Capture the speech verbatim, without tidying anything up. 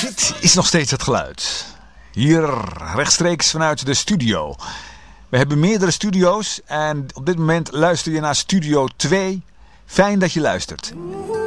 Dit is nog steeds het geluid. Hier rechtstreeks vanuit de studio. We hebben meerdere studio's en op dit moment luister je naar Studio twee. Fijn dat je luistert.